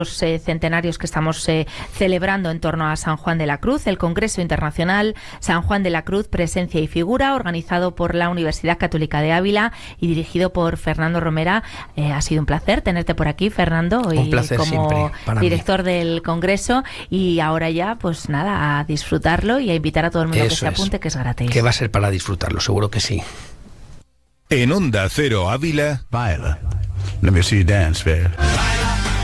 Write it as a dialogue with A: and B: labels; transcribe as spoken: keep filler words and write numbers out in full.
A: Los eh, centenarios que estamos eh, celebrando en torno a San Juan de la Cruz, el Congreso Internacional San Juan de la Cruz, Presencia y Figura, organizado por la Universidad Católica de Ávila y dirigido por Fernando Romera. Eh, ha sido un placer tenerte por aquí, Fernando,
B: un
A: y
B: placer
A: como
B: para
A: director
B: mí.
A: del Congreso. Y ahora ya, pues nada, a disfrutarlo y a invitar a todo el mundo
B: Eso
A: que se apunte,
B: es.
A: que es gratis.
B: Que va a ser para disfrutarlo, seguro que sí.
C: En Onda Cero Ávila,
D: Viola, let me see you dance, babe.